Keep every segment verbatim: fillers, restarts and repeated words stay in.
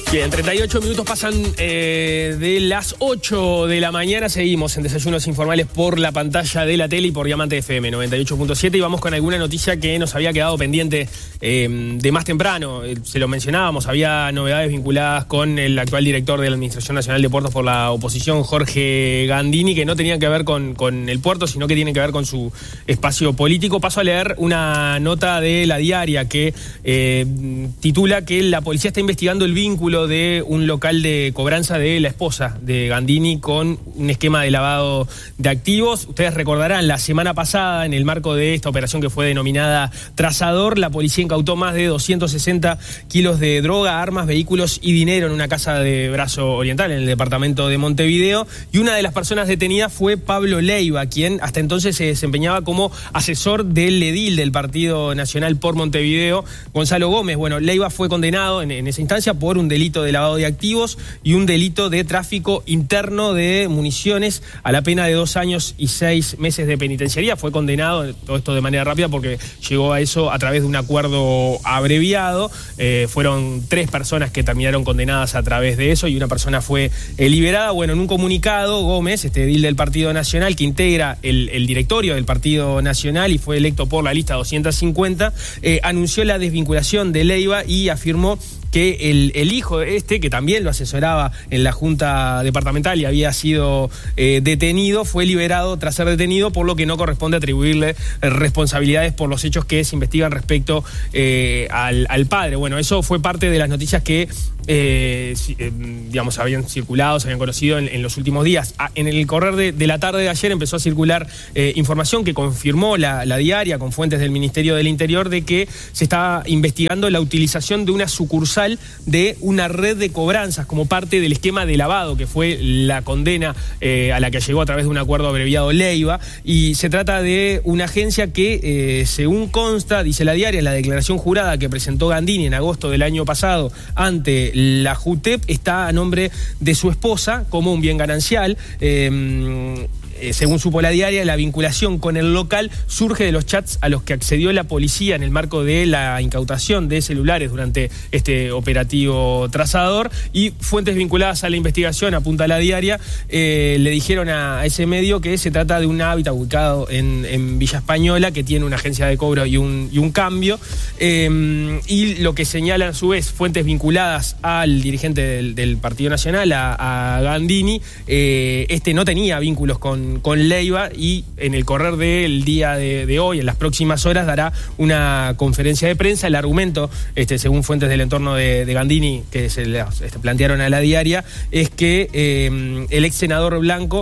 Bien, treinta y ocho minutos pasan eh, de las ocho de la mañana. Seguimos en Desayunos Informales por la pantalla de la tele y por Diamante F M noventa y ocho punto siete. Y vamos con alguna noticia que nos había quedado pendiente eh, de más temprano. Eh, se lo mencionábamos, había novedades vinculadas con el actual director de la Administración Nacional de Puertos por la oposición, Jorge Gandini, que no tenían que ver con, con el puerto, sino que tienen que ver con su espacio político. Paso a leer una nota de La Diaria que eh, titula que la policía está investigando el vínculo de un local de cobranza de la esposa de Gandini con un esquema de lavado de activos. Ustedes recordarán, la semana pasada, en el marco de esta operación que fue denominada Trazador, la policía incautó más de doscientos sesenta kilos de droga, armas, vehículos y dinero en una casa de Brazo Oriental, en el departamento de Montevideo. Y una de las personas detenidas fue Pablo Leiva, quien hasta entonces se desempeñaba como asesor del edil del Partido Nacional por Montevideo, Gonzalo Gómez. Bueno, Leiva fue condenado en, en esa instancia por un delito de lavado de activos y un delito de tráfico interno de municiones a la pena de dos años y seis meses de penitenciaría. Fue condenado, todo esto de manera rápida porque llegó a eso a través de un acuerdo abreviado. Eh, fueron tres personas que terminaron condenadas a través de eso y una persona fue eh, liberada. Bueno, en un comunicado, Gómez, este edil del Partido Nacional, que integra el, el directorio del Partido Nacional y fue electo por la lista doscientos cincuenta, eh, anunció la desvinculación de Leiva y afirmó que el, el hijo de este, que también lo asesoraba en la Junta Departamental y había sido eh, detenido, fue liberado tras ser detenido, por lo que no corresponde atribuirle eh, responsabilidades por los hechos que se investigan respecto eh, al, al padre. Bueno, eso fue parte de las noticias que eh, eh, digamos, habían circulado, se habían conocido en, en los últimos días. Ah, en el correr de, de la tarde de ayer empezó a circular eh, información que confirmó la, la Diaria con fuentes del Ministerio del Interior de que se estaba investigando la utilización de una sucursal de una red de cobranzas como parte del esquema de lavado, que fue la condena eh, a la que llegó a través de un acuerdo abreviado Leiva. Y se trata de una agencia que, eh, según consta, dice la Diaria, la declaración jurada que presentó Gandini en agosto del año pasado ante la JUTEP está a nombre de su esposa como un bien ganancial. Eh, Eh, según supo la Diaria, la vinculación con el local surge de los chats a los que accedió la policía en el marco de la incautación de celulares durante este operativo Trazador, y fuentes vinculadas a la investigación, apunta la Diaria, eh, le dijeron a, a ese medio que se trata de un hábitat ubicado en, en Villa Española, que tiene una agencia de cobro y un, y un cambio, eh, y lo que señalan a su vez fuentes vinculadas al dirigente del, del Partido Nacional, a, a Gandini, eh, este no tenía vínculos con con Leiva y en el correr del día de, de hoy, en las próximas horas, dará una conferencia de prensa. El argumento, este, según fuentes del entorno de, de Gandini que se le este, plantearon a la Diaria, es que eh, el ex senador Blanco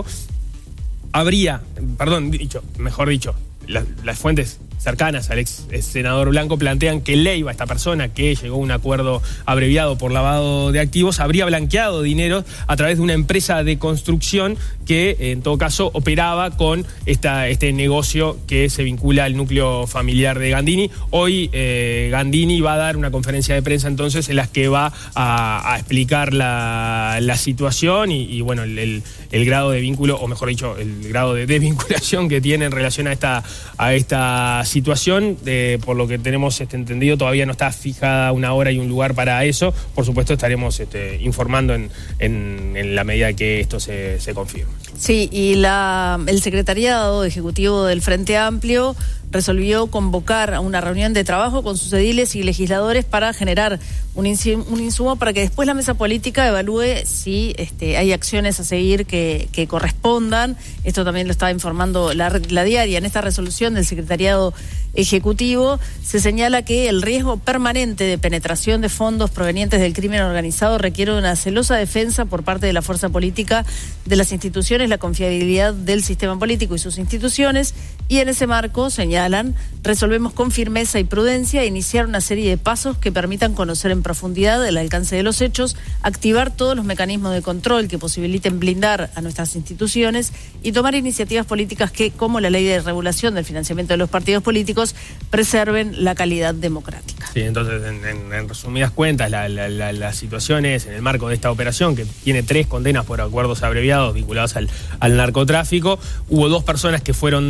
habría, perdón, dicho, mejor dicho, la, las fuentes cercanas al ex senador Blanco plantean que Leiva, esta persona que llegó a un acuerdo abreviado por lavado de activos, habría blanqueado dinero a través de una empresa de construcción que en todo caso operaba con esta, este negocio que se vincula al núcleo familiar de Gandini. Hoy eh, Gandini va a dar una conferencia de prensa entonces en la que va a, a explicar la, la situación y, y bueno, el, el, el grado de vínculo, o mejor dicho, el grado de desvinculación que tiene en relación a esta, a esta situación. Eh, por lo que tenemos este, entendido, todavía no está fijada una hora y un lugar para eso. Por supuesto estaremos este, informando en, en, en la medida que esto se, se confirme. Sí, y la, el secretariado ejecutivo del Frente Amplio resolvió convocar a una reunión de trabajo con sus ediles y legisladores para generar un, insumo, un insumo para que después la mesa política evalúe si este, hay acciones a seguir que, que correspondan. Esto también lo estaba informando la, la Diaria. En esta resolución del secretariado ejecutivo se señala que el riesgo permanente de penetración de fondos provenientes del crimen organizado requiere una celosa defensa por parte de la fuerza política, de las instituciones, la confiabilidad del sistema político y sus instituciones, y en ese marco, señalan, resolvemos con firmeza y prudencia iniciar una serie de pasos que permitan conocer en profundidad el alcance de los hechos, activar todos los mecanismos de control que posibiliten blindar a nuestras instituciones y tomar iniciativas políticas que, como la ley de regulación del financiamiento de los partidos políticos, preserven la calidad democrática. Sí, entonces, en, en, en resumidas cuentas, la, la, la, la situación es, en el marco de esta operación, que tiene tres condenas por acuerdos abreviados vinculados al, al narcotráfico, hubo dos personas que fueron detenidas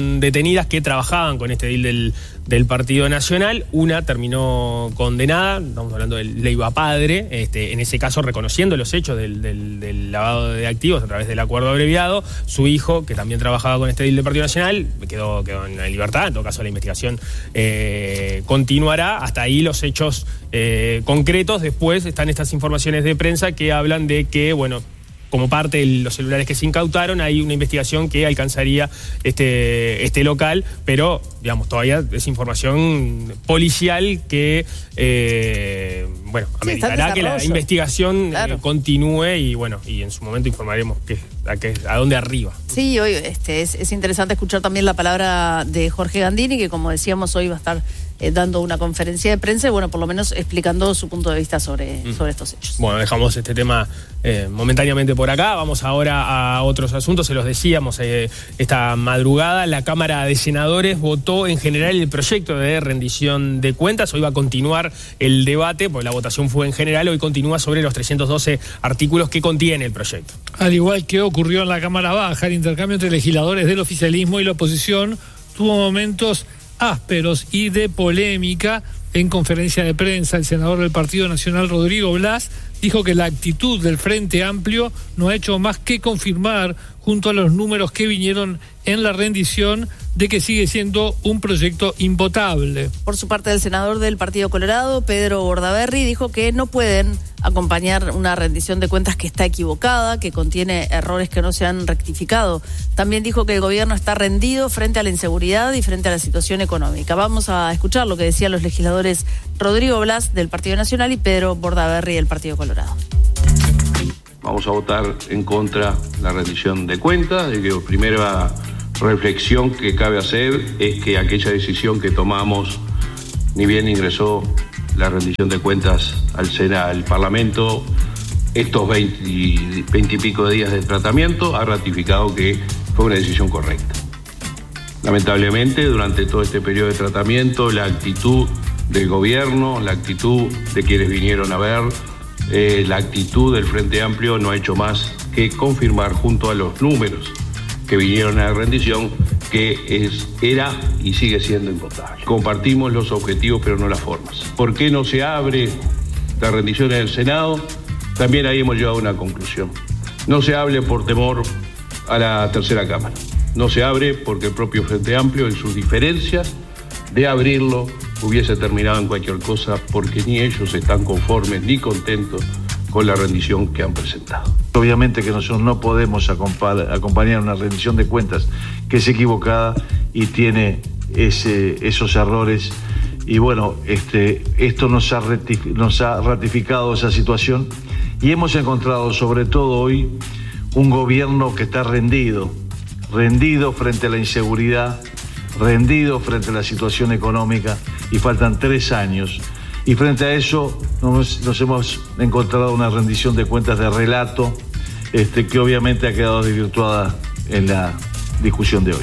detenidas que trabajaban con este deal del, del Partido Nacional. Una terminó condenada, estamos hablando del Leiva padre, este, en ese caso reconociendo los hechos del, del, del lavado de activos a través del acuerdo abreviado. Su hijo, que también trabajaba con este deal del Partido Nacional, quedó, quedó en libertad. En todo caso, la investigación eh, continuará. Hasta ahí los hechos eh, concretos. Después están estas informaciones de prensa que hablan de que, bueno, como parte de los celulares que se incautaron, hay una investigación que alcanzaría este, este local, pero, digamos, todavía es información policial que, eh, bueno, sí, ameritará que la investigación claro. eh, continúe y, bueno, y en su momento informaremos que, a, que, a dónde arriba. Sí, hoy este, es, es interesante escuchar también la palabra de Jorge Gandini, que, como decíamos, hoy va a estar Eh, dando una conferencia de prensa y, bueno, por lo menos explicando su punto de vista sobre, mm. sobre estos hechos. Bueno, dejamos este tema eh, momentáneamente por acá. Vamos ahora a otros asuntos. Se los decíamos eh, esta madrugada. La Cámara de Senadores votó en general el proyecto de rendición de cuentas. Hoy va a continuar el debate, porque la votación fue en general. Hoy continúa sobre los trescientos doce artículos que contiene el proyecto. Al igual que ocurrió en la Cámara Baja, el intercambio entre legisladores del oficialismo y la oposición tuvo momentos ásperos y de polémica. En conferencia de prensa, el senador del Partido Nacional, Rodrigo Blas, dijo que la actitud del Frente Amplio no ha hecho más que confirmar, junto a los números que vinieron en la rendición, de que sigue siendo un proyecto invotable. Por su parte, el senador del Partido Colorado, Pedro Bordaberry, dijo que no pueden acompañar una rendición de cuentas que está equivocada, que contiene errores que no se han rectificado. También dijo que el gobierno está rendido frente a la inseguridad y frente a la situación económica. Vamos a escuchar lo que decían los legisladores Rodrigo Blas, del Partido Nacional, y Pedro Bordaberry, del Partido Colorado. Vamos a votar en contra de la rendición de cuentas. Y que la primera reflexión que cabe hacer es que aquella decisión que tomamos, ni bien ingresó la rendición de cuentas al Senado, al Parlamento, estos veinte y pico de días de tratamiento, ha ratificado que fue una decisión correcta. Lamentablemente, durante todo este periodo de tratamiento, la actitud del gobierno, la actitud de quienes vinieron a ver, eh, la actitud del Frente Amplio no ha hecho más que confirmar, junto a los números que vinieron a la rendición, que es, era y sigue siendo invotable. Compartimos los objetivos, pero no las formas. ¿Por qué no se abre la rendición en el Senado? También ahí hemos llegado a una conclusión. No se abre por temor a la tercera Cámara. No se abre porque el propio Frente Amplio, en sus diferencias de abrirlo, hubiese terminado en cualquier cosa, porque ni ellos están conformes ni contentos con la rendición que han presentado. Obviamente que nosotros no podemos acompañar una rendición de cuentas que es equivocada y tiene ese, esos errores. Y bueno, este, esto nos ha, rectif- nos ha ratificado esa situación y hemos encontrado, sobre todo hoy, un gobierno que está rendido, rendido frente a la inseguridad, rendido frente a la situación económica, y faltan tres años. Y frente a eso nos, nos hemos encontrado una rendición de cuentas de relato, este, que obviamente ha quedado desvirtuada en la discusión de hoy.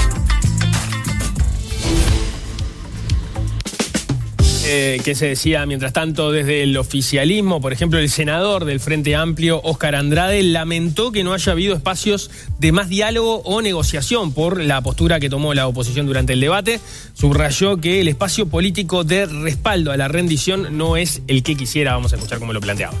Eh, que se decía, mientras tanto, desde el oficialismo. Por ejemplo, el senador del Frente Amplio, Óscar Andrade, lamentó que no haya habido espacios de más diálogo o negociación por la postura que tomó la oposición durante el debate. Subrayó que el espacio político de respaldo a la rendición no es el que quisiera. Vamos a escuchar cómo lo planteaba.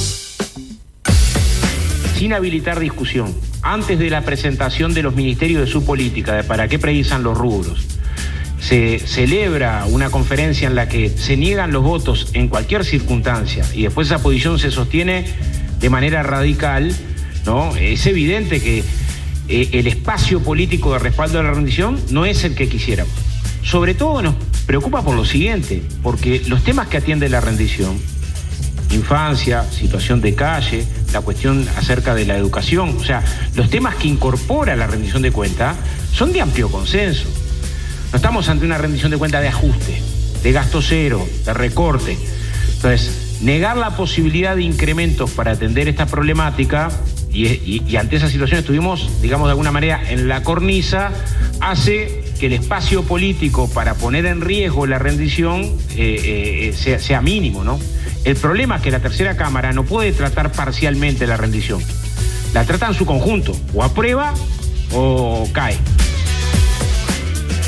Sin habilitar discusión, antes de la presentación de los ministerios de su política, de para qué precisan los rubros, se celebra una conferencia en la que se niegan los votos en cualquier circunstancia y después esa posición se sostiene de manera radical, ¿no? Es evidente que eh, el espacio político de respaldo a la rendición no es el que quisiéramos. Sobre todo nos preocupa por lo siguiente, porque los temas que atiende la rendición, infancia, situación de calle, la cuestión acerca de la educación, o sea, los temas que incorpora la rendición de cuentas son de amplio consenso. No estamos ante una rendición de cuentas de ajuste, de gasto cero, de recorte. Entonces, negar la posibilidad de incrementos para atender esta problemática, y, y, y ante esa situación estuvimos, digamos, de alguna manera en la cornisa, hace que el espacio político para poner en riesgo la rendición eh, eh, sea, sea mínimo, ¿no? El problema es que la tercera Cámara no puede tratar parcialmente la rendición. La trata en su conjunto, o aprueba o cae.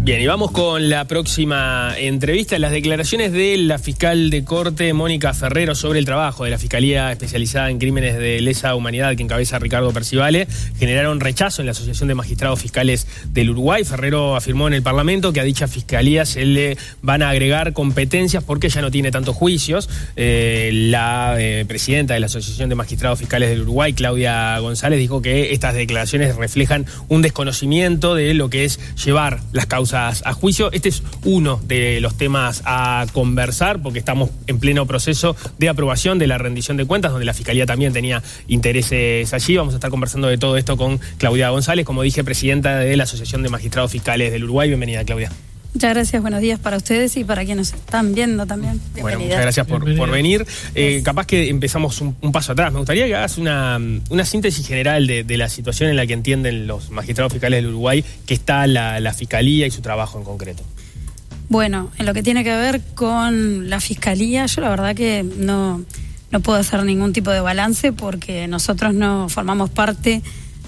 Bien, y vamos con la próxima entrevista. Las declaraciones de la fiscal de corte, Mónica Ferrero, sobre el trabajo de la Fiscalía Especializada en Crímenes de Lesa Humanidad que encabeza Ricardo Percivale generaron rechazo en la Asociación de Magistrados Fiscales del Uruguay. Ferrero afirmó en el Parlamento que a dicha fiscalía se le van a agregar competencias porque ya no tiene tantos juicios. Eh, la eh, presidenta de la Asociación de Magistrados Fiscales del Uruguay, Claudia González, dijo que estas declaraciones reflejan un desconocimiento de lo que es llevar las causas a juicio. Este es uno de los temas a conversar porque estamos en pleno proceso de aprobación de la rendición de cuentas, donde la Fiscalía también tenía intereses allí. Vamos a estar conversando de todo esto con Claudia González, como dije, presidenta de la Asociación de Magistrados Fiscales del Uruguay. Bienvenida, Claudia. Muchas gracias, buenos días para ustedes y para quienes están viendo también. Bueno, muchas gracias por, por venir. Eh, capaz que empezamos un, un paso atrás. Me gustaría que hagas una, una síntesis general de, de la situación en la que entienden los magistrados fiscales del Uruguay que está la, la Fiscalía y su trabajo en concreto. Bueno, en lo que tiene que ver con la Fiscalía, yo la verdad que no, no puedo hacer ningún tipo de balance porque nosotros no formamos parte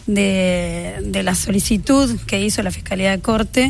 de, de la solicitud que hizo la Fiscalía de Corte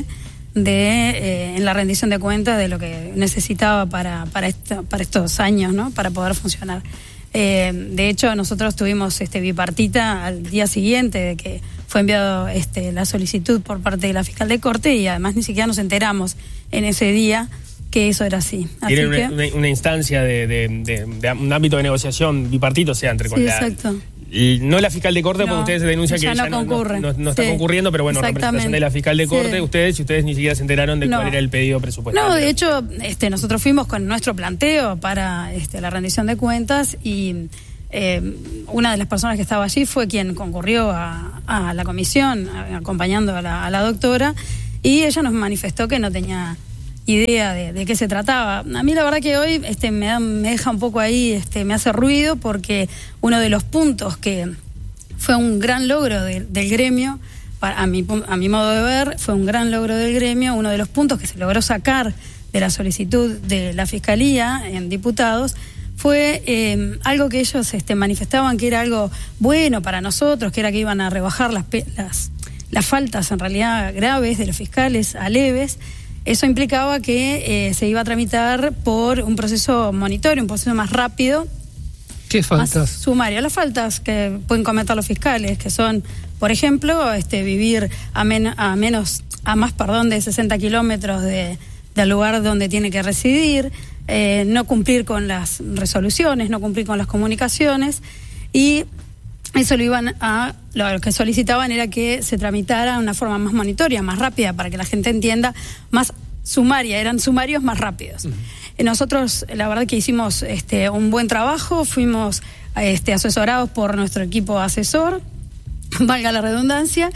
de eh, en la rendición de cuentas de lo que necesitaba para para, esto, para estos años, ¿no? Para poder funcionar. Eh, de hecho, nosotros tuvimos este bipartita al día siguiente de que fue enviado este, la solicitud por parte de la fiscal de corte y además ni siquiera nos enteramos en ese día que eso era así. así Tienen que, una, una instancia de, de, de, de un ámbito de negociación bipartito, o sea, entre con sí, la... exacto. No la fiscal de corte, No, porque ustedes denuncian ya que no ya no, concurre. no, no, no está Sí, concurriendo, pero bueno, representación de la fiscal de corte, Sí. ustedes, y ustedes ni siquiera se enteraron de No. cuál era el pedido presupuestario. No, de hecho, este, nosotros fuimos con nuestro planteo para este, la rendición de cuentas y eh, una de las personas que estaba allí fue quien concurrió a, a la comisión, a- acompañando a la, a la doctora, y ella nos manifestó que no tenía idea de, de qué se trataba. A mí la verdad que hoy este, me, da- me deja un poco ahí, este, me hace ruido porque uno de los puntos que fue un gran logro de- del gremio, para, a, mi, pu- a mi modo de ver, fue un gran logro del gremio, uno de los puntos que se logró sacar de la solicitud de la Fiscalía en diputados, fue eh, algo que ellos este, manifestaban que era algo bueno para nosotros, que era que iban a rebajar las, pe- las, las faltas en realidad graves de los fiscales a leves. Eso implicaba que eh, se iba a tramitar por un proceso monitorio, un proceso más rápido, ¿Qué más faltas? sumario. Las faltas que pueden cometer los fiscales, que son, por ejemplo, este, vivir a, men- a menos, a más, perdón, de sesenta kilómetros de, del lugar donde tiene que residir, eh, no cumplir con las resoluciones, no cumplir con las comunicaciones, y eso lo iban a, lo que solicitaban era que se tramitara de una forma más monitoria, más rápida, para que la gente entienda, más sumaria, eran sumarios más rápidos. Uh-huh. Nosotros, la verdad que hicimos este, un buen trabajo, fuimos este, asesorados por nuestro equipo asesor, valga la redundancia.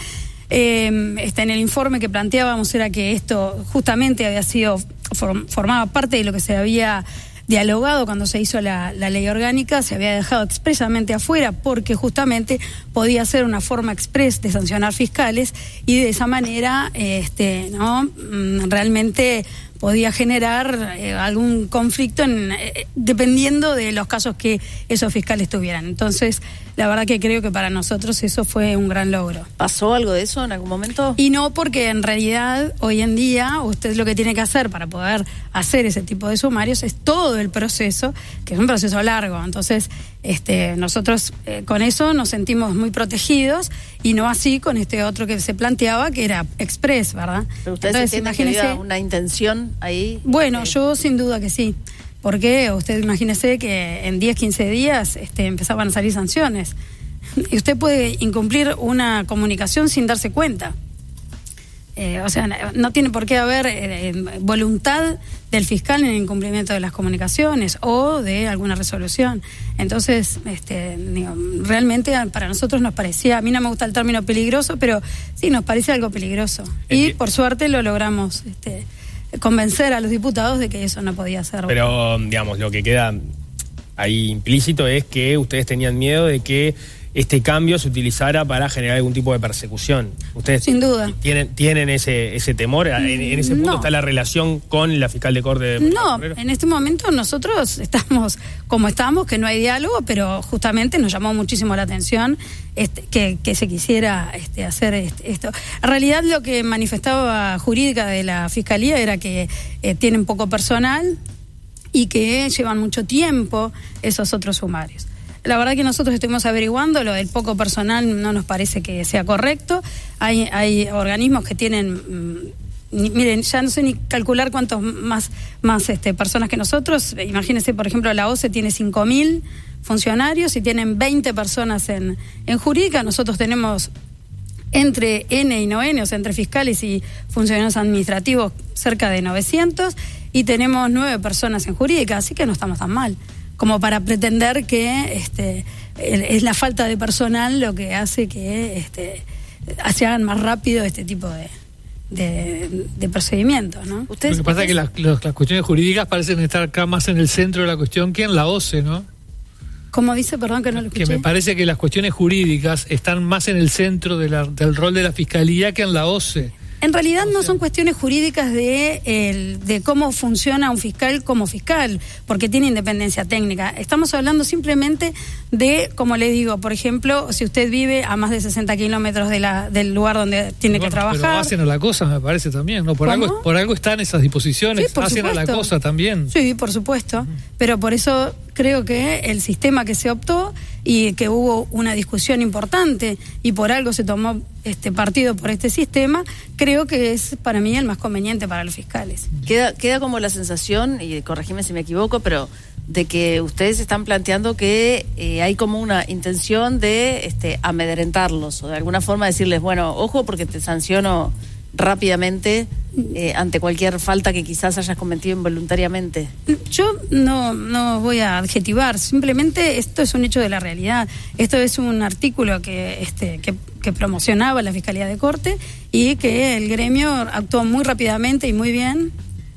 Eh, este, en el informe que planteábamos era que esto justamente había sido, form, formaba parte de lo que se había dialogado cuando se hizo la, la ley orgánica, se había dejado expresamente afuera porque justamente podía ser una forma express de sancionar fiscales y de esa manera este, ¿no? realmente podía generar eh, algún conflicto en, eh, dependiendo de los casos que esos fiscales tuvieran. Entonces, la verdad que creo que para nosotros eso fue un gran logro. ¿Pasó algo de eso en algún momento? Y no, porque en realidad hoy en día usted lo que tiene que hacer para poder hacer ese tipo de sumarios es todo el proceso, que es un proceso largo. Entonces, este, nosotros eh, con eso nos sentimos muy protegidos y no así con este otro que se planteaba, que era express, ¿verdad? Pero ustedes Entonces, entienden que había una intención ahí. Bueno, eh, yo sin duda que sí. Porque usted imagínese que en diez, quince días este, empezaban a salir sanciones. Y usted puede incumplir una comunicación sin darse cuenta. Eh, o sea, no tiene por qué haber eh, voluntad del fiscal en el incumplimiento de las comunicaciones o de alguna resolución. Entonces, este, digo, realmente para nosotros nos parecía, a mí no me gusta el término peligroso, pero sí nos parece algo peligroso. Y por suerte lo logramos este, convencer a los diputados de que eso no podía ser. Pero, digamos, lo que queda ahí implícito es que ustedes tenían miedo de que este cambio se utilizara para generar algún tipo de persecución. ¿Ustedes Sin duda. tienen, tienen ese, ese temor? ¿En, en ese punto No. está la relación con la fiscal de corte? De No, en este momento nosotros estamos como estamos, que no hay diálogo, pero justamente nos llamó muchísimo la atención este, que, que se quisiera este, hacer este, esto. En realidad lo que manifestaba jurídica de la Fiscalía era que eh, tienen poco personal y que llevan mucho tiempo esos otros sumarios. La verdad que nosotros estuvimos averiguando, lo del poco personal no nos parece que sea correcto. Hay, hay organismos que tienen... Mmm, Ni, miren, ya no sé ni calcular cuántos más, más este, personas que nosotros. Imagínense, por ejemplo, la O C E tiene cinco mil funcionarios y tienen veinte personas en, en jurídica. Nosotros tenemos entre N y no N, o sea, entre fiscales y funcionarios administrativos, cerca de novecientos, y tenemos nueve personas en jurídica, así que no estamos tan mal como para pretender que este, es la falta de personal lo que hace que este, se hagan más rápido este tipo de... De, de procedimientos, ¿no? Ustedes, Lo que pasa es que las, las cuestiones jurídicas parecen estar acá más en el centro de la cuestión que en la O C E, ¿no? ¿Cómo dice? Perdón que no lo escuché. Que me parece que las cuestiones jurídicas están más en el centro de la, del rol de la Fiscalía que en la O C E. En realidad no son cuestiones jurídicas de, el, de cómo funciona un fiscal como fiscal, porque tiene independencia técnica. Estamos hablando simplemente de, como le digo, por ejemplo, si usted vive a más de sesenta kilómetros de la, del lugar donde tiene bueno, que trabajar. Pero hacen a la cosa, me parece también, ¿no? Por algo, por algo están esas disposiciones, sí, por hacen supuesto. a la cosa también. Sí, por supuesto, pero por eso creo que el sistema que se optó y que hubo una discusión importante y por algo se tomó este partido por este sistema, creo que es para mí el más conveniente para los fiscales. Queda, queda como la sensación, y corregime si me equivoco, pero de que ustedes están planteando que eh, hay como una intención de este, amedrentarlos, o de alguna forma decirles, bueno, ojo porque te sanciono rápidamente eh, ante cualquier falta que quizás hayas cometido involuntariamente. Yo no, no voy a adjetivar, simplemente esto es un hecho de la realidad. Esto es un artículo que, este, que, que promocionaba la Fiscalía de Corte y que el gremio actuó muy rápidamente y muy bien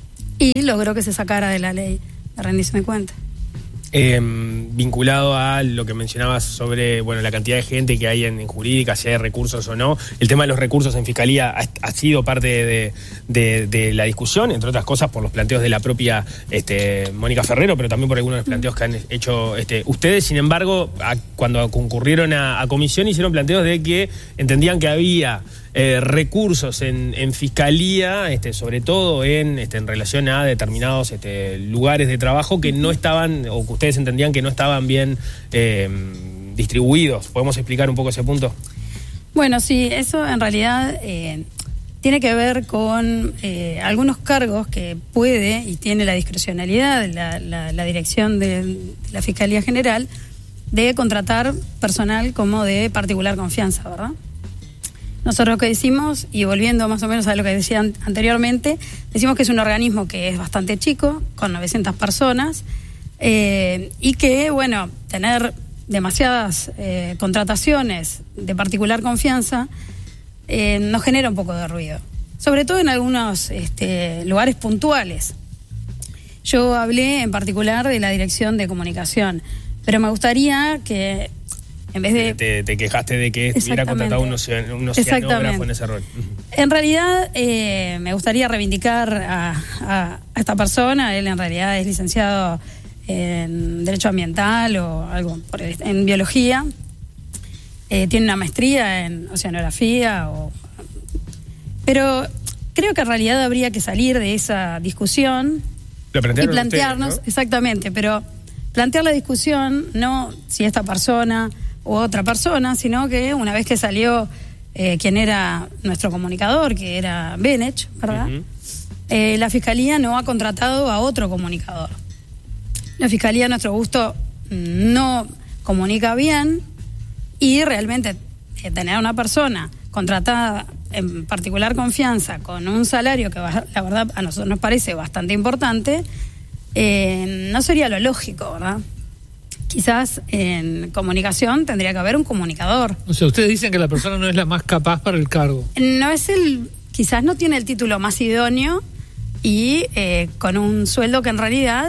y logró que se sacara de la ley de rendición de cuentas. Eh, vinculado a lo que mencionabas sobre bueno la cantidad de gente que hay en, en jurídica, si hay recursos o no, el tema de los recursos en fiscalía ha, ha sido parte de, de, de la discusión, entre otras cosas por los planteos de la propia este, Mónica Ferrero, pero también por algunos de los planteos que han hecho este, ustedes. Sin embargo, a, cuando concurrieron a, a comisión hicieron planteos de que entendían que había Eh, recursos en, en fiscalía, este, sobre todo en, este, en relación a determinados este, lugares de trabajo que no estaban, o que ustedes entendían que no estaban bien eh, distribuidos. ¿Podemos explicar un poco ese punto? Bueno, sí, eso en realidad eh, tiene que ver con eh, algunos cargos que puede y tiene la discrecionalidad la, la, la dirección de, de la Fiscalía General de contratar personal como de particular confianza, ¿verdad? Nosotros lo que decimos, y volviendo más o menos a lo que decía anteriormente, decimos que es un organismo que es bastante chico, con novecientas personas, eh, y que, bueno, tener demasiadas eh, contrataciones de particular confianza eh, nos genera un poco de ruido, sobre todo en algunos este, lugares puntuales. Yo hablé en particular de la Dirección de Comunicación, pero me gustaría que en vez de... Te, te quejaste de que hubiera contratado un, ocean, un oceanógrafo en ese rol. En realidad, eh, me gustaría reivindicar a, a, a esta persona. Él en realidad es licenciado en Derecho Ambiental o algo por el, en Biología. Eh, tiene una maestría en Oceanografía. O, pero creo que en realidad habría que salir de esa discusión y plantearnos... Ustedes, ¿no? Exactamente, pero plantear la discusión no si esta persona... u otra persona, sino que una vez que salió eh, quien era nuestro comunicador, que era Benech, ¿verdad? Uh-huh. eh, la Fiscalía no ha contratado a otro comunicador. La Fiscalía, a nuestro gusto, no comunica bien y realmente eh, tener a una persona contratada en particular confianza con un salario que la verdad a nosotros nos parece bastante importante, eh, no sería lo lógico, ¿verdad? Quizás en comunicación tendría que haber un comunicador. O sea, ustedes dicen que la persona no es la más capaz para el cargo. No es el, quizás no tiene el título más idóneo y eh, con un sueldo que en realidad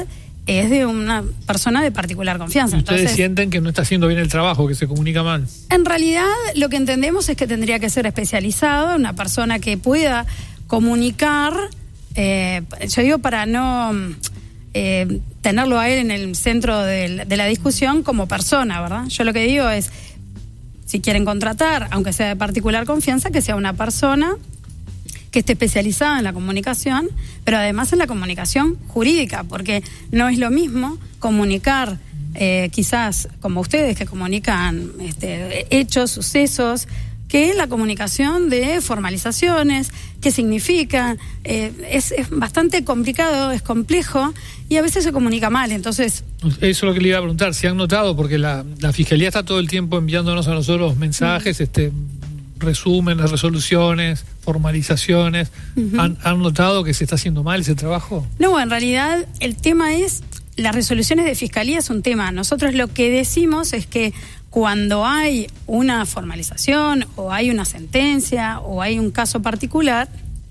es de una persona de particular confianza. ¿Ustedes Entonces, sienten que no está haciendo bien el trabajo, que se comunica mal? en realidad, lo que entendemos es que tendría que ser especializado, una persona que pueda comunicar, eh, yo digo para no eh, tenerlo a él en el centro de, de la discusión como persona, ¿verdad? Yo lo que digo es, si quieren contratar, aunque sea de particular confianza, que sea una persona que esté especializada en la comunicación, pero además en la comunicación jurídica, porque no es lo mismo comunicar, eh, quizás como ustedes que comunican este, hechos, sucesos, que la comunicación de formalizaciones, qué significa, eh, es, es bastante complicado, es complejo y a veces se comunica mal, entonces... Eso es lo que le iba a preguntar, si han notado, porque la, la Fiscalía está todo el tiempo enviándonos a nosotros mensajes, mm. este... resúmenes, resoluciones, formalizaciones. Uh-huh. ¿Han, ¿Han notado que se está haciendo mal ese trabajo? No, en realidad el tema es, las resoluciones de fiscalía es un tema. Nosotros lo que decimos es que cuando hay una formalización o hay una sentencia o hay un caso particular,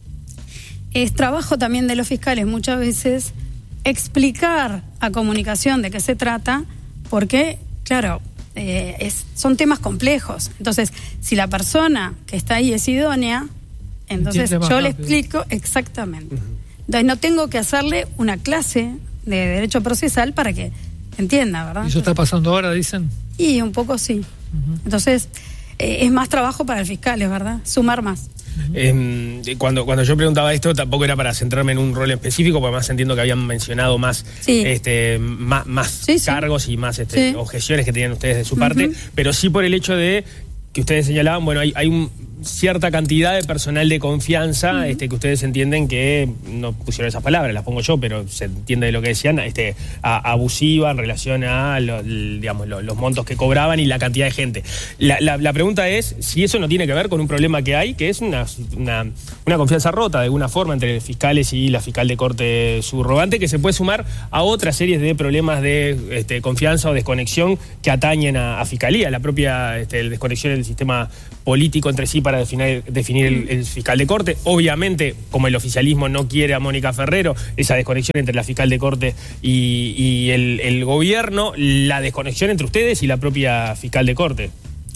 es trabajo también de los fiscales muchas veces explicar a comunicación de qué se trata, porque, claro, Eh, es, son temas complejos. Entonces, si la persona que está ahí es idónea, entonces yo rápido. le explico exactamente. Entonces, no tengo que hacerle una clase de derecho procesal para que entienda, ¿verdad? ¿Y eso está pasando ahora, dicen? Y un poco sí. Uh-huh. Entonces, eh, es más trabajo para el fiscal, es verdad, sumar más. Eh, cuando, cuando yo preguntaba esto tampoco era para centrarme en un rol específico, porque además entiendo que habían mencionado más sí. este más, más sí, cargos sí. y más este, sí. objeciones que tenían ustedes de su parte, uh-huh. pero sí por el hecho de que ustedes señalaban, bueno, hay, hay un, cierta cantidad de personal de confianza uh-huh. este, que ustedes entienden que, no pusieron esas palabras, las pongo yo, pero se entiende de lo que decían, este, a, abusiva en relación a lo, digamos, lo, los montos que cobraban y la cantidad de gente. La, la, la pregunta es si eso no tiene que ver con un problema que hay, que es una, una, una confianza rota de alguna forma entre fiscales y la fiscal de corte subrogante, que se puede sumar a otras series de problemas de este, confianza o desconexión que atañen a, a fiscalía, la propia este, desconexión del sistema político entre sí para definir, definir el, el fiscal de corte. Obviamente, como el oficialismo no quiere a Mónica Ferrero, esa desconexión entre la fiscal de corte y, y el, el gobierno, la desconexión entre ustedes y la propia fiscal de corte.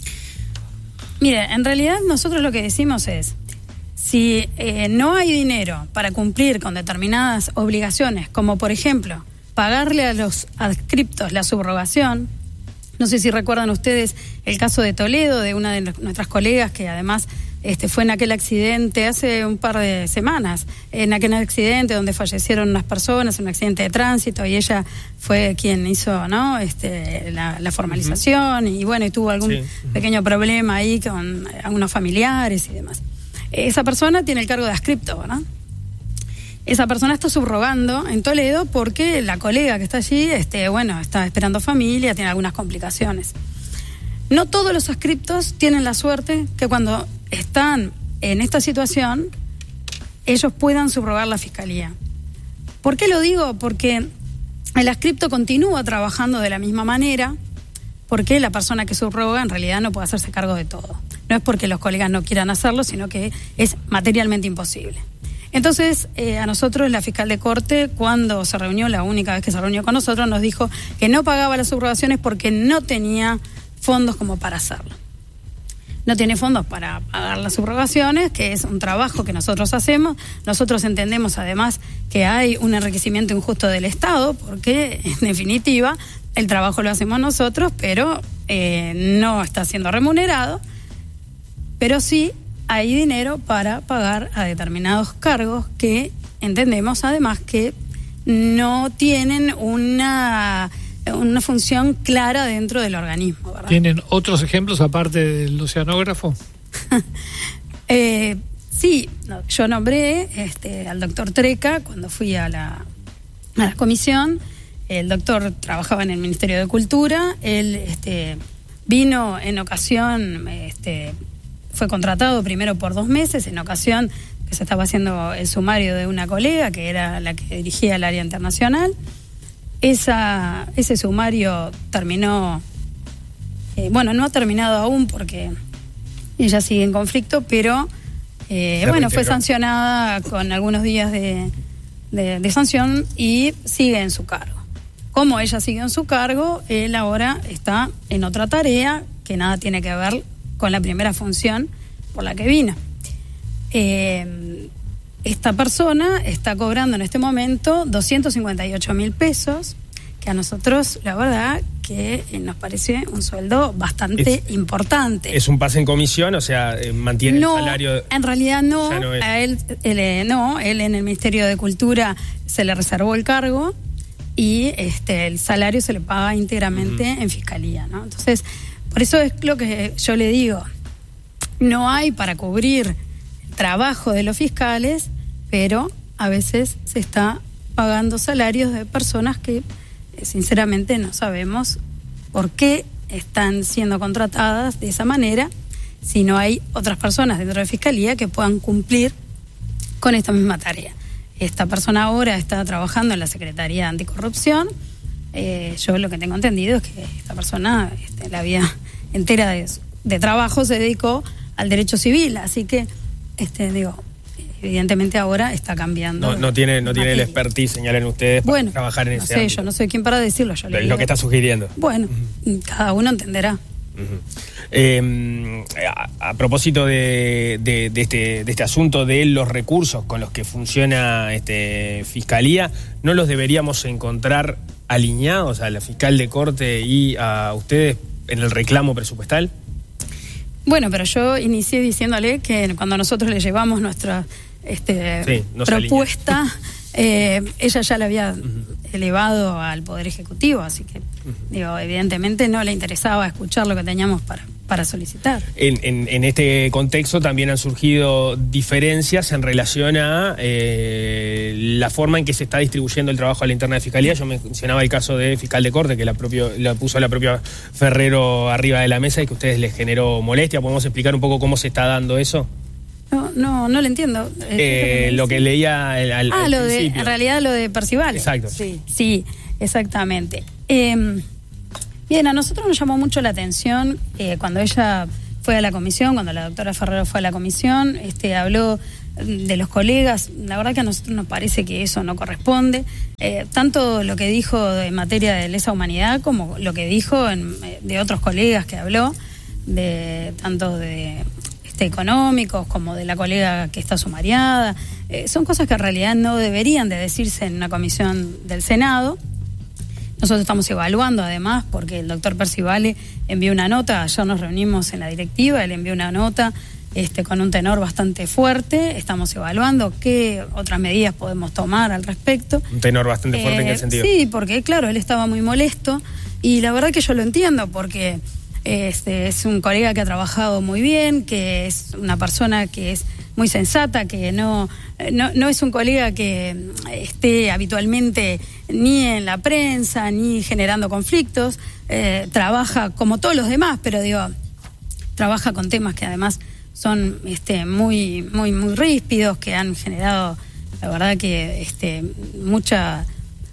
Mire, en realidad nosotros lo que decimos es, si eh, no hay dinero para cumplir con determinadas obligaciones, como por ejemplo, pagarle a los adscriptos la subrogación. No sé si recuerdan ustedes el caso de Toledo, de una de nuestras colegas que además este, fue en aquel accidente hace un par de semanas, en aquel accidente donde fallecieron unas personas, en un accidente de tránsito, y ella fue quien hizo, ¿no? este, la, la formalización, uh-huh. y bueno, y tuvo algún sí. uh-huh. pequeño problema ahí con algunos familiares y demás. Esa persona tiene el cargo de adscripto, ¿verdad? Esa persona está subrogando en Toledo porque la colega que está allí, este, bueno, está esperando familia, tiene algunas complicaciones. No todos los adscriptos tienen la suerte que cuando están en esta situación, ellos puedan subrogar la fiscalía. ¿Por qué lo digo? Porque el adscripto continúa trabajando de la misma manera, porque la persona que subroga en realidad no puede hacerse cargo de todo. No es porque los colegas no quieran hacerlo, sino que es materialmente imposible. Entonces, eh, a nosotros la fiscal de corte, cuando se reunió, la única vez que se reunió con nosotros, nos dijo que no pagaba las subrogaciones porque no tenía fondos como para hacerlo. No tiene fondos para pagar las subrogaciones, que es un trabajo que nosotros hacemos. Nosotros entendemos además que hay un enriquecimiento injusto del Estado, porque en definitiva el trabajo lo hacemos nosotros, pero eh, no está siendo remunerado, pero sí hay dinero para pagar a determinados cargos que entendemos además que no tienen una, una función clara dentro del organismo, ¿verdad? ¿Tienen otros ejemplos aparte del oceanógrafo? eh, sí, no, yo nombré este, al doctor Treca cuando fui a la, a la comisión. El doctor trabajaba en el Ministerio de Cultura. Él este, vino en ocasión... Este, fue contratado primero por dos meses, en ocasión que se estaba haciendo el sumario de una colega, que era la que dirigía el área internacional. Esa, ese sumario terminó, eh, bueno, no ha terminado aún porque ella sigue en conflicto, pero eh, bueno, fue sancionada con algunos días de, de, de sanción y sigue en su cargo. como ella siguió en su cargo, él ahora está en otra tarea que nada tiene que ver con la primera función por la que vino. Eh, esta persona está cobrando en este momento doscientos cincuenta y ocho mil pesos, que a nosotros, la verdad, que nos parece un sueldo bastante es, importante. ¿Es un pase en comisión? O sea, ¿mantiene no, el salario? En realidad no. no a él, él, no, él en el Ministerio de Cultura se le reservó el cargo y este el salario se le paga íntegramente uh-huh. en Fiscalía, ¿no? Entonces, por eso es lo que yo le digo. No hay para cubrir el trabajo de los fiscales, pero a veces se está pagando salarios de personas que sinceramente no sabemos por qué están siendo contratadas de esa manera si no hay otras personas dentro de Fiscalía que puedan cumplir con esta misma tarea. Esta persona ahora está trabajando en la Secretaría de Anticorrupción. Eh, yo lo que tengo entendido es que esta persona, este, la vida entera de, de trabajo se dedicó al derecho civil, así que, este, digo, evidentemente ahora está cambiando. No, no tiene, no tiene el expertise, señalan ustedes, para bueno, trabajar en no ese sé, ámbito. Yo no soy quien para decirlo. Yo Pero le es digo, lo que está sugiriendo. Bueno, uh-huh. cada uno entenderá. Uh-huh. Eh, a, a propósito de, de, de, este, de este asunto de los recursos con los que funciona este, Fiscalía, ¿no los deberíamos encontrar alineados a la fiscal de corte y a ustedes en el reclamo presupuestal? Bueno, pero yo inicié diciéndole que cuando nosotros le llevamos nuestra este, sí, no propuesta, eh, ella ya la había uh-huh. elevado al Poder Ejecutivo, así que, uh-huh. digo, evidentemente no le interesaba escuchar lo que teníamos para, para solicitar. En, en, en este contexto también han surgido diferencias en relación a eh, la forma en que se está distribuyendo el trabajo a la interna de Fiscalía. Yo mencionaba el caso de fiscal de corte, que la, propio, la puso la propia Ferrero arriba de la mesa y que a ustedes les generó molestia. ¿Podemos explicar un poco cómo se está dando eso? No, no, no lo entiendo. Eh, lo que leía al, al Ah, al lo principio. de, en realidad lo de Percival. Exacto. Sí, sí, exactamente. Eh, bien, a nosotros nos llamó mucho la atención eh, cuando ella fue a la comisión, cuando la doctora Ferrero fue a la comisión, este, habló de los colegas. La verdad que a nosotros nos parece que eso no corresponde. Eh, tanto lo que dijo en materia de lesa humanidad como lo que dijo en, de otros colegas que habló, de tanto de económicos como de la colega que está sumariada, eh, son cosas que en realidad no deberían de decirse en una comisión del Senado. Nosotros estamos evaluando además porque el doctor Percivale envió una nota, ayer nos reunimos en la directiva, él envió una nota este, con un tenor bastante fuerte, estamos evaluando qué otras medidas podemos tomar al respecto. Un tenor bastante fuerte eh, en qué sentido. Sí, porque claro, él estaba muy molesto y la verdad que yo lo entiendo porque Este, es un colega que ha trabajado muy bien, que es una persona que es muy sensata, que no, no, no es un colega que esté habitualmente ni en la prensa, ni generando conflictos, eh, trabaja como todos los demás, pero digo, trabaja con temas que además son este, muy, muy, muy ríspidos, que han generado, la verdad que este, mucha...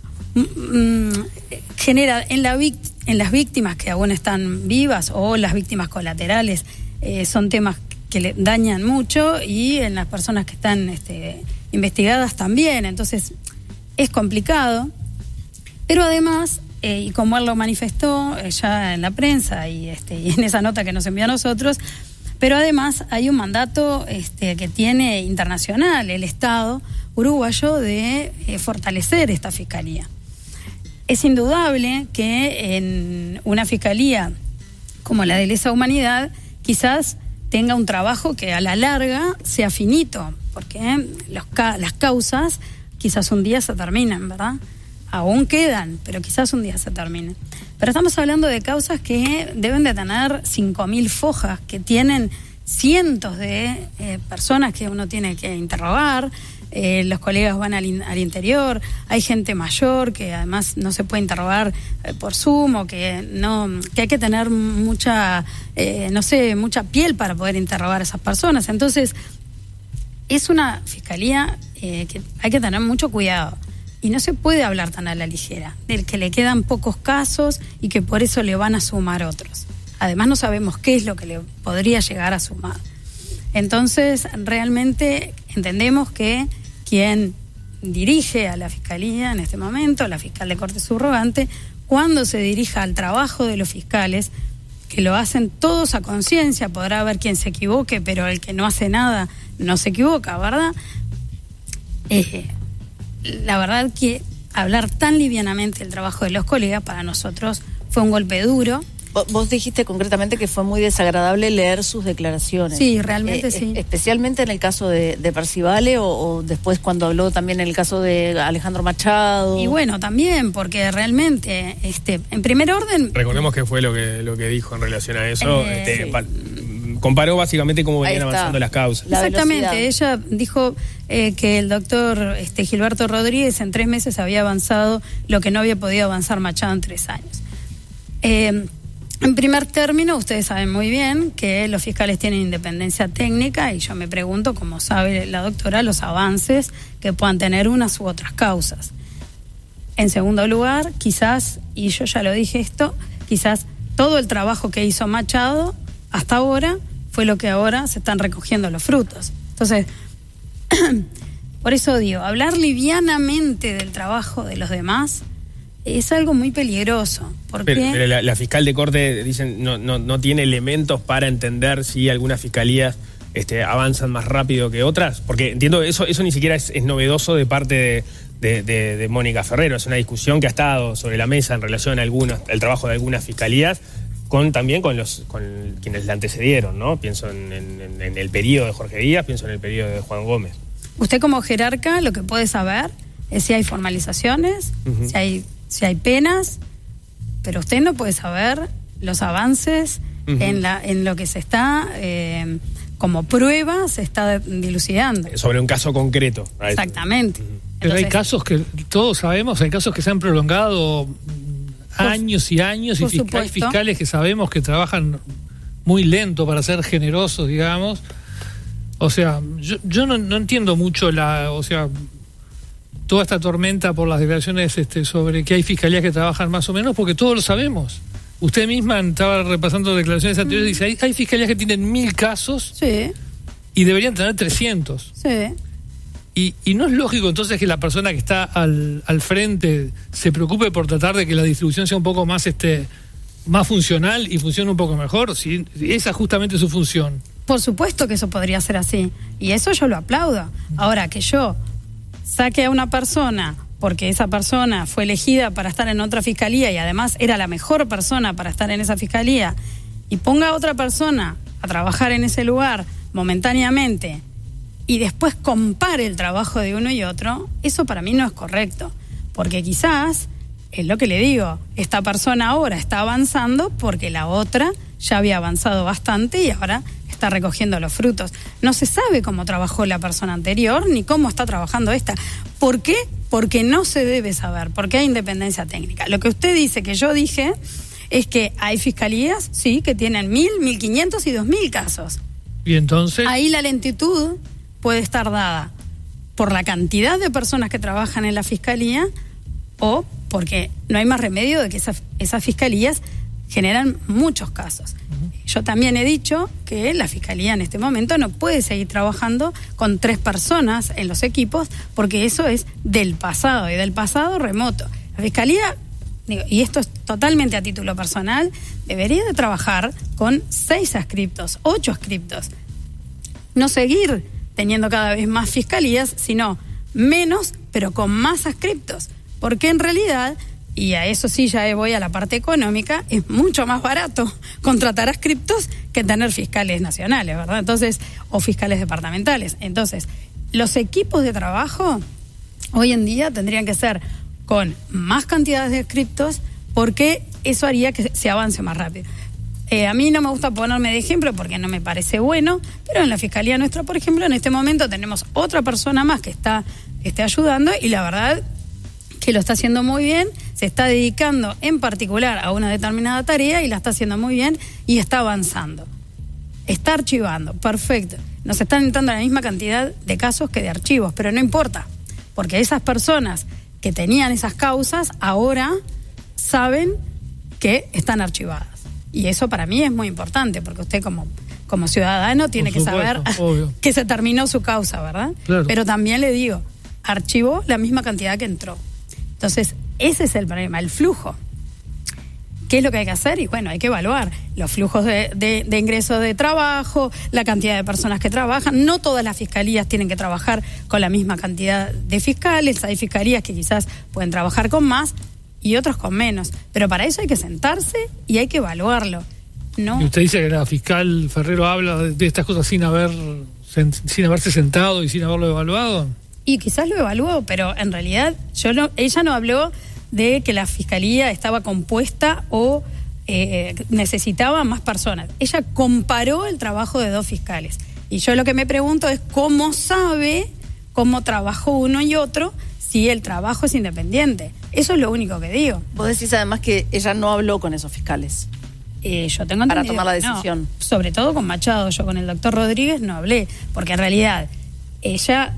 Mm, genera en la víctima en las víctimas que aún están vivas o las víctimas colaterales, eh, son temas que le dañan mucho y en las personas que están este, investigadas también. Entonces es complicado, pero además, eh, y como él lo manifestó eh, ya en la prensa y, este, y en esa nota que nos envió a nosotros, pero además hay un mandato este, que tiene internacional el Estado uruguayo de eh, fortalecer esta fiscalía. Es indudable que en una fiscalía como la de lesa humanidad quizás tenga un trabajo que a la larga sea finito, porque los ca- las causas quizás un día se terminan, ¿verdad? Aún quedan, pero quizás un día se terminen. Pero estamos hablando de causas que deben de tener cinco mil fojas, que tienen cientos de eh, personas que uno tiene que interrogar. Eh, los colegas van al, in, al interior, hay gente mayor que además no se puede interrogar eh, por Zoom, o que no, que hay que tener mucha, eh, no sé, mucha piel para poder interrogar a esas personas. Entonces, es una fiscalía eh, que hay que tener mucho cuidado y no se puede hablar tan a la ligera, del que le quedan pocos casos y que por eso le van a sumar otros. Además, no sabemos qué es lo que le podría llegar a sumar. Entonces, realmente entendemos que quien dirige a la Fiscalía en este momento, la fiscal de corte subrogante, cuando se dirija al trabajo de los fiscales, que lo hacen todos a conciencia, podrá haber quien se equivoque, pero el que no hace nada no se equivoca, ¿verdad? Eh, la verdad que hablar tan livianamente del trabajo de los colegas para nosotros fue un golpe duro. Vos dijiste concretamente que fue muy desagradable leer sus declaraciones. Sí, realmente eh, sí. Especialmente en el caso de, de Percivale o, o después cuando habló también en el caso de Alejandro Machado. Y bueno, también, porque realmente, este, en primer orden... Recordemos que fue lo que, lo que dijo en relación a eso. Eh, este, sí. pa, comparó básicamente cómo venían avanzando las causas. La Exactamente, velocidad. ella dijo eh, que el doctor este, Gilberto Rodríguez en tres meses había avanzado lo que no había podido avanzar Machado en tres años. Eh, En primer término, ustedes saben muy bien que los fiscales tienen independencia técnica y yo me pregunto, como sabe la doctora, los avances que puedan tener unas u otras causas. En segundo lugar, quizás, y yo ya lo dije esto, quizás todo el trabajo que hizo Machado hasta ahora fue lo que ahora se están recogiendo los frutos. Entonces, por eso digo, hablar livianamente del trabajo de los demás es algo muy peligroso. Porque Pero, pero la, la fiscal de corte, dicen, no, no, no tiene elementos para entender si algunas fiscalías este, avanzan más rápido que otras. Porque entiendo, eso eso ni siquiera es, es novedoso de parte de, de, de, de Mónica Ferrero. Es una discusión que ha estado sobre la mesa en relación a algunos, el trabajo de algunas fiscalías, con también con los con quienes la antecedieron, ¿no? Pienso en, en, en el periodo de Jorge Díaz, pienso en el periodo de Juan Gómez. Usted como jerarca lo que puede saber es si hay formalizaciones, uh-huh. si hay si hay penas, pero usted no puede saber los avances uh-huh. en la en lo que se está eh, como prueba se está dilucidando sobre un caso concreto. Exactamente. Uh-huh. Pero Entonces, hay casos que todos sabemos, hay casos que se han prolongado por, años y años y fiscal, hay fiscales que sabemos que trabajan muy lento para ser generosos, digamos. O sea, yo, yo no, no entiendo mucho la, o sea, toda esta tormenta por las declaraciones este, sobre que hay fiscalías que trabajan más o menos, porque todos lo sabemos. Usted misma estaba repasando declaraciones anteriores y dice, hay, hay fiscalías que tienen mil casos sí. y deberían tener trescientos. Sí. Y, y no es lógico entonces que la persona que está al, al frente se preocupe por tratar de que la distribución sea un poco más este más funcional y funcione un poco mejor, si esa es justamente su función. Por supuesto que eso podría ser así, y eso yo lo aplaudo. Ahora, que yo saque a una persona porque esa persona fue elegida para estar en otra fiscalía y además era la mejor persona para estar en esa fiscalía y ponga a otra persona a trabajar en ese lugar momentáneamente y después compare el trabajo de uno y otro, eso para mí no es correcto, porque quizás, es lo que le digo, esta persona ahora está avanzando porque la otra ya había avanzado bastante y ahora está recogiendo los frutos. No se sabe cómo trabajó la persona anterior ni cómo está trabajando esta. ¿Por qué? Porque no se debe saber, porque hay independencia técnica. Lo que usted dice, que yo dije, es que hay fiscalías, sí, que tienen mil, mil quinientos y dos mil casos. Y entonces... Ahí la lentitud puede estar dada por la cantidad de personas que trabajan en la fiscalía o porque no hay más remedio de que esas, esas fiscalías generan muchos casos. Uh-huh. Yo también he dicho que la Fiscalía en este momento no puede seguir trabajando con tres personas en los equipos porque eso es del pasado y del pasado remoto. La Fiscalía, digo, y esto es totalmente a título personal, debería de trabajar con seis adscriptos, ocho adscriptos. No seguir teniendo cada vez más fiscalías, sino menos, pero con más adscriptos. Porque en realidad... Y a eso sí ya voy a la parte económica, es mucho más barato contratar adscriptos que tener fiscales nacionales, ¿verdad? Entonces, o fiscales departamentales. Entonces, los equipos de trabajo hoy en día tendrían que ser con más cantidades de adscriptos porque eso haría que se avance más rápido. Eh, a mí no me gusta ponerme de ejemplo porque no me parece bueno, pero en la Fiscalía nuestra, por ejemplo, en este momento tenemos otra persona más que está, esté ayudando y la verdad... que lo está haciendo muy bien, se está dedicando en particular a una determinada tarea y la está haciendo muy bien y está avanzando. Está archivando, perfecto. Nos están entrando la misma cantidad de casos que de archivos, pero no importa, porque esas personas que tenían esas causas ahora saben que están archivadas. Y eso para mí es muy importante, porque usted como, como ciudadano tiene que saber obvio. que se terminó su causa, ¿verdad? Claro. Pero también le digo, archivó la misma cantidad que entró. Entonces, ese es el problema, el flujo. ¿Qué es lo que hay que hacer? Y bueno, hay que evaluar los flujos de, de, de ingresos de trabajo, la cantidad de personas que trabajan. No todas las fiscalías tienen que trabajar con la misma cantidad de fiscales. Hay fiscalías que quizás pueden trabajar con más y otros con menos. Pero para eso hay que sentarse y hay que evaluarlo. No. Y usted dice que la fiscal Ferrero habla de, de estas cosas sin haber sin haberse sentado y sin haberlo evaluado. Y quizás lo evaluó, pero en realidad yo no, ella no habló de que la fiscalía estaba compuesta o eh, necesitaba más personas. Ella comparó el trabajo de dos fiscales. Y yo lo que me pregunto es cómo sabe cómo trabajó uno y otro si el trabajo es independiente. Eso es lo único que digo. Vos decís además que ella no habló con esos fiscales. Eh, yo tengo entendido, para tomar la decisión. No, sobre todo con Machado. Yo con el doctor Rodríguez no hablé, porque en realidad ella,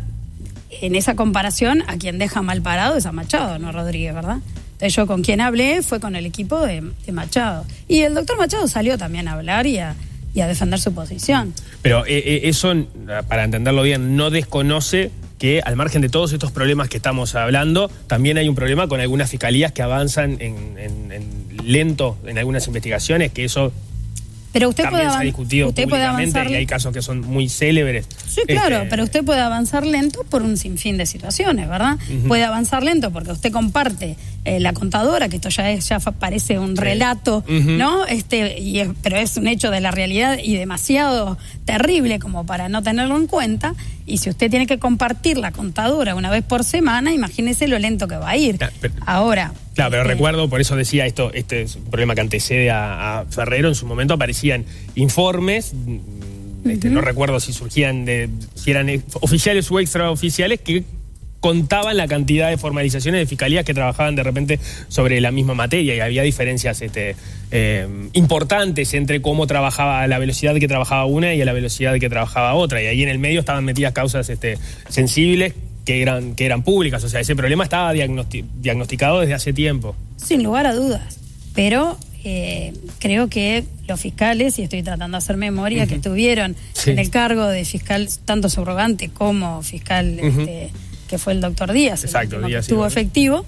en esa comparación, a quien deja mal parado es a Machado, no a Rodríguez, ¿verdad? Entonces yo con quien hablé fue con el equipo de, de Machado. Y el doctor Machado salió también a hablar y a, y a defender su posición. Pero eh, eh, eso, para entenderlo bien, no desconoce que al margen de todos estos problemas que estamos hablando, también hay un problema con algunas fiscalías que avanzan en, en, en lento en algunas investigaciones, que eso pero usted también puede se ha discutido usted públicamente puede y hay casos que son muy célebres. Sí, claro, este... pero usted puede avanzar lento por un sinfín de situaciones, ¿verdad? Uh-huh. Puede avanzar lento porque usted comparte eh, la contadora, que esto ya es, ya parece un relato, sí. uh-huh. ¿no? Este, y es, pero es un hecho de la realidad y demasiado terrible como para no tenerlo en cuenta. Y si usted tiene que compartir la contadora una vez por semana, imagínese lo lento que va a ir. Claro, pero, Ahora... Claro, pero este, recuerdo, por eso decía esto, este es un problema que antecede a, a Ferrero. En su momento aparecían informes, uh-huh. este, no recuerdo si surgían de, si eran oficiales o extraoficiales, que contaban la cantidad de formalizaciones de fiscalías que trabajaban de repente sobre la misma materia, y había diferencias este, eh, importantes entre cómo trabajaba, la velocidad que trabajaba una y a la velocidad que trabajaba otra, y ahí en el medio estaban metidas causas este, sensibles que eran, que eran públicas. O sea, ese problema estaba diagnosti- diagnosticado desde hace tiempo. Sin lugar a dudas, pero eh, creo que los fiscales, y estoy tratando de hacer memoria, uh-huh. que tuvieron sí. en el cargo de fiscal tanto subrogante como fiscal uh-huh. este, que fue el doctor Díaz, Exacto, el Díaz que estuvo sí, efectivo,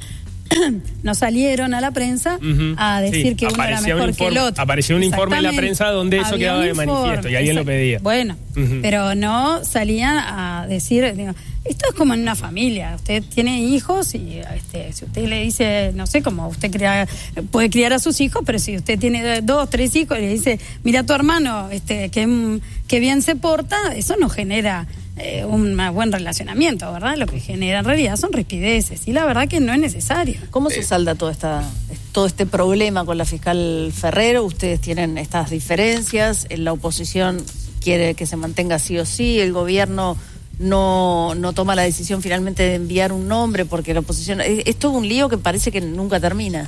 no salieron a la prensa uh-huh. a decir sí, que uno era mejor informe, que el otro. Apareció un informe en la prensa donde eso Había quedaba de manifiesto y alguien lo pedía. Bueno, uh-huh. pero no salían a decir, digo, esto es como en una familia. Usted tiene hijos y este, si usted le dice, no sé, como usted crea, puede criar a sus hijos, pero si usted tiene dos, tres hijos y le dice, mira a tu hermano, este, que, que bien se porta, eso no genera eh, un buen relacionamiento, ¿verdad? Lo que genera en realidad son rispideces y la verdad que no es necesario. ¿Cómo se salda toda esta, todo este problema con la fiscal Ferrero? Ustedes tienen estas diferencias, la oposición quiere que se mantenga sí o sí, el gobierno no, no toma la decisión finalmente de enviar un nombre porque la oposición... Es, es todo un lío que parece que nunca termina.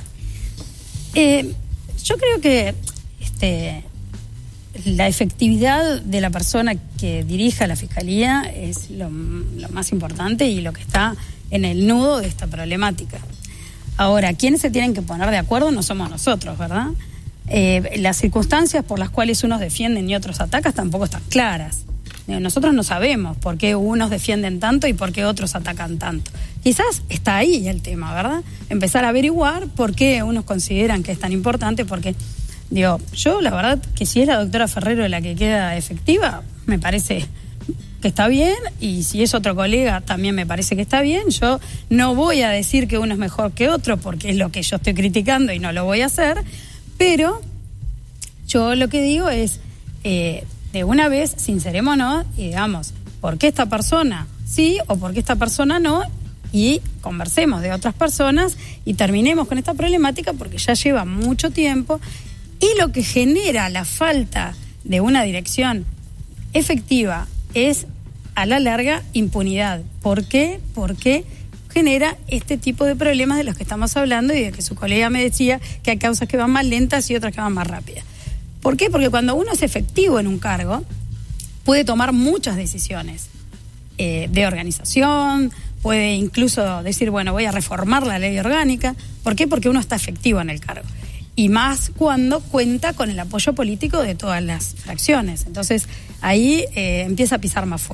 Eh, yo creo que este, la efectividad de la persona que dirija la Fiscalía es lo, lo más importante y lo que está en el nudo de esta problemática. Ahora, ¿quiénes se tienen que poner de acuerdo? No somos nosotros, ¿verdad? Eh, las circunstancias por las cuales unos defienden y otros atacan tampoco están claras. Nosotros no sabemos por qué unos defienden tanto y por qué otros atacan tanto. Quizás está ahí el tema, ¿verdad? Empezar a averiguar por qué unos consideran que es tan importante, porque, digo, yo la verdad que si es la doctora Ferrero la que queda efectiva, me parece que está bien, y si es otro colega también me parece que está bien. Yo no voy a decir que uno es mejor que otro, porque es lo que yo estoy criticando y no lo voy a hacer, pero yo lo que digo es... Eh, de una vez, sincerémonos y digamos, ¿por qué esta persona sí o por qué esta persona no? Y conversemos de otras personas y terminemos con esta problemática porque ya lleva mucho tiempo y lo que genera la falta de una dirección efectiva es a la larga impunidad. ¿Por qué? Porque genera este tipo de problemas de los que estamos hablando y de que su colega me decía que hay causas que van más lentas y otras que van más rápidas. ¿Por qué? Porque cuando uno es efectivo en un cargo, puede tomar muchas decisiones eh, de organización, puede incluso decir, bueno, voy a reformar la ley orgánica. ¿Por qué? Porque uno está efectivo en el cargo. Y más cuando cuenta con el apoyo político de todas las fracciones. Entonces, ahí eh, empieza a pisar más fuerte.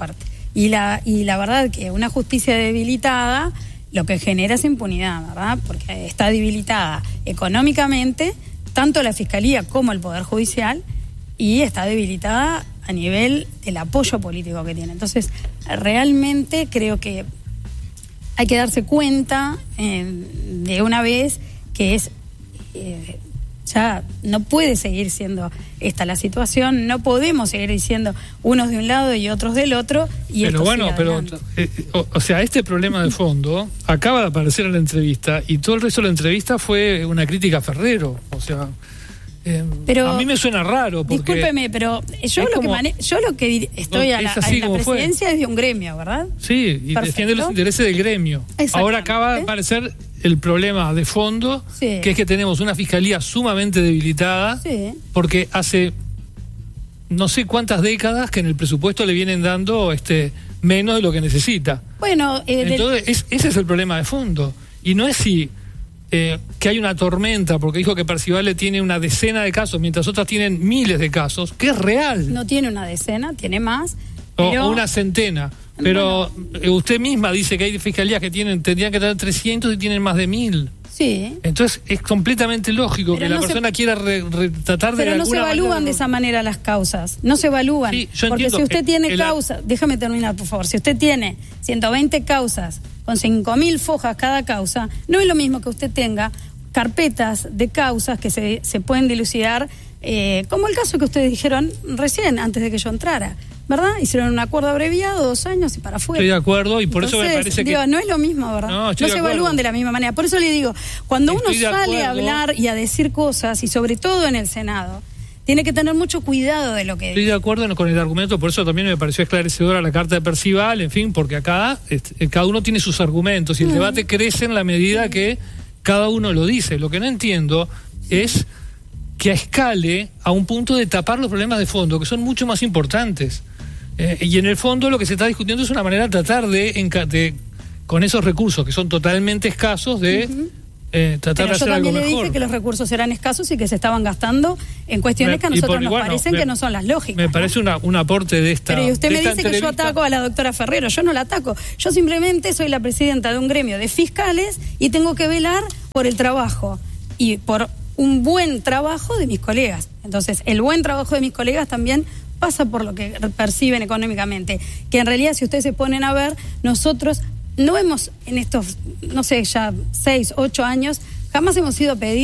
Y la, y la verdad que una justicia debilitada lo que genera es impunidad, ¿verdad? Porque está debilitada económicamente, tanto la Fiscalía como el Poder Judicial, y está debilitada a nivel del apoyo político que tiene. Entonces, realmente creo que hay que darse cuenta eh, de una vez que es... Eh, ya no puede seguir siendo esta la situación, no podemos seguir diciendo unos de un lado y otros del otro. Y pero esto bueno, pero eh, o, o sea, este problema de fondo acaba de aparecer en la entrevista y todo el resto de la entrevista fue una crítica a Ferrero, o sea, eh, pero, a mí me suena raro. Porque discúlpeme, pero yo lo, como, que mane yo lo que estoy a la, a la presidencia fue. Es de un gremio, ¿verdad? Sí, y Perfecto. Defiende los intereses del gremio. Ahora acaba de aparecer el problema de fondo, sí. que es que tenemos una fiscalía sumamente debilitada, sí. porque hace no sé cuántas décadas que en el presupuesto le vienen dando este menos de lo que necesita. Bueno, eh, entonces del... es, ese es el problema de fondo. Y no es si eh, que hay una tormenta, porque dijo que Percivale tiene una decena de casos, mientras otras tienen miles de casos, que es real. No tiene una decena, tiene más. O, pero... o una centena. Pero bueno, usted misma dice que hay fiscalías que tienen tendrían que tener trescientos y tienen más de mil. Sí. Entonces es completamente lógico pero que no la persona se... quiera re, re, tratar de... Pero no se evalúan manera... de esa manera las causas. No se evalúan. Sí, yo porque entiendo, si usted tiene el... causas... Déjame terminar, por favor. Si usted tiene ciento veinte causas con cinco mil fojas cada causa, no es lo mismo que usted tenga carpetas de causas que se, se pueden dilucidar, eh, como el caso que ustedes dijeron recién, antes de que yo entrara. ¿Verdad? Hicieron un acuerdo abreviado, dos años y para afuera. Estoy de acuerdo y por Entonces, eso me parece digo, que... no es lo mismo, ¿verdad? No, no se evalúan de la misma manera. Por eso le digo, cuando estoy uno sale a hablar y a decir cosas, y sobre todo en el Senado, tiene que tener mucho cuidado de lo que Estoy dice. de acuerdo con el argumento, por eso también me pareció esclarecedora la carta de Percival, en fin, porque acá este, cada uno tiene sus argumentos y el mm. debate crece en la medida mm. que cada uno lo dice. Lo que no entiendo es que escale a un punto de tapar los problemas de fondo, que son mucho más importantes. Eh, y en el fondo lo que se está discutiendo es una manera de tratar de, de con esos recursos que son totalmente escasos, de uh-huh. eh, tratar Pero de hacer algo mejor. yo también le dije que los recursos eran escasos y que se estaban gastando en cuestiones me, que a nosotros por, nos bueno, parecen me, que no son las lógicas. Me parece ¿no? una, un aporte de esta... Pero y usted me dice entrevista. Que yo ataco a la doctora Ferrero. Yo no la ataco. Yo simplemente soy la presidenta de un gremio de fiscales y tengo que velar por el trabajo y por un buen trabajo de mis colegas. Entonces, el buen trabajo de mis colegas también pasa por lo que perciben económicamente, que en realidad si ustedes se ponen a ver, nosotros no hemos en estos, no sé, ya seis, ocho años, jamás hemos sido pedidos